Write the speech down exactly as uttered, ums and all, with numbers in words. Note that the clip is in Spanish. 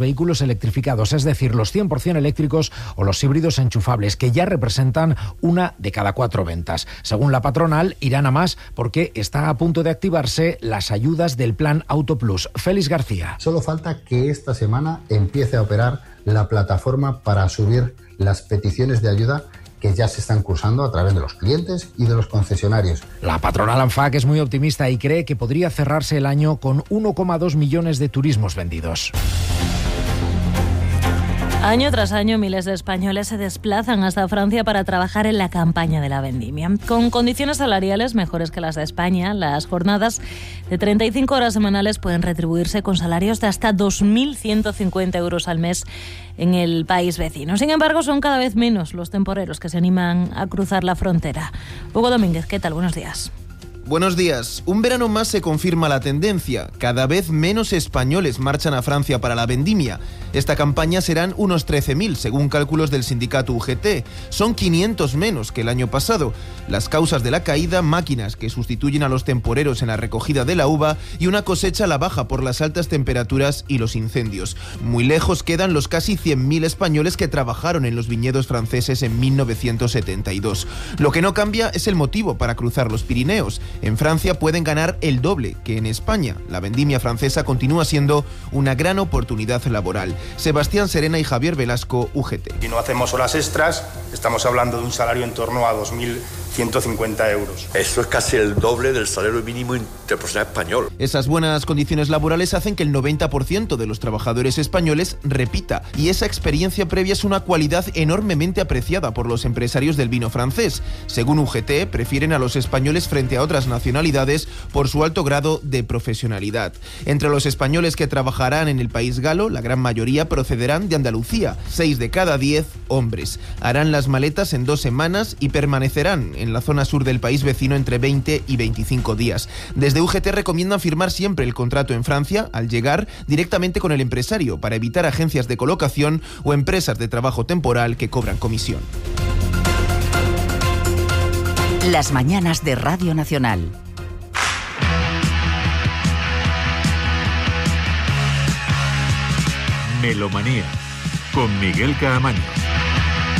vehículos electrificados, es decir, los cien por ciento eléctricos o los híbridos enchufables, que ya representan una de cada cuatro ventas. Según la patronal, irán a más porque está a punto de activarse las ayudas del Plan Auto Plus. Félix García. Solo falta que esta semana empiece a operar la plataforma para subir las peticiones de ayuda que ya se están cursando a través de los clientes y de los concesionarios. La patronal ANFAC es muy optimista y cree que podría cerrarse el año con uno coma dos millones de turismos vendidos. Año tras año, miles de españoles se desplazan hasta Francia para trabajar en la campaña de la vendimia. Con condiciones salariales mejores que las de España, las jornadas de treinta y cinco horas semanales pueden retribuirse con salarios de hasta dos mil ciento cincuenta euros al mes en el país vecino. Sin embargo, son cada vez menos los temporeros que se animan a cruzar la frontera. Hugo Domínguez, ¿qué tal? Buenos días. Buenos días. Un verano más se confirma la tendencia. Cada vez menos españoles marchan a Francia para la vendimia. Esta campaña serán unos trece mil, según cálculos del sindicato U G T. Son quinientos menos que el año pasado. Las causas de la caída: máquinas que sustituyen a los temporeros en la recogida de la uva y una cosecha a la baja por las altas temperaturas y los incendios. Muy lejos quedan los casi cien mil españoles que trabajaron en los viñedos franceses en mil novecientos setenta y dos. Lo que no cambia es el motivo para cruzar los Pirineos. En Francia pueden ganar el doble que en España. La vendimia francesa continúa siendo una gran oportunidad laboral. Sebastián Serena y Javier Velasco, U G T. Si no hacemos horas extras, estamos hablando de un salario en torno a dos mil ciento cincuenta euros. Eso es casi el doble del salario mínimo interprofesional español. Esas buenas condiciones laborales hacen que el noventa por ciento de los trabajadores españoles repita, y esa experiencia previa es una cualidad enormemente apreciada por los empresarios del vino francés. Según U G T, prefieren a los españoles frente a otras nacionalidades por su alto grado de profesionalidad. Entre los españoles que trabajarán en el país galo, la gran mayoría procederán de Andalucía. Seis de cada diez hombres. Harán las maletas en dos semanas y permanecerán en la zona sur del país vecino entre veinte y veinticinco días. Desde U G T recomiendan firmar siempre el contrato en Francia al llegar directamente con el empresario para evitar agencias de colocación o empresas de trabajo temporal que cobran comisión. Las mañanas de Radio Nacional. Melomanía con Miguel Caamaño.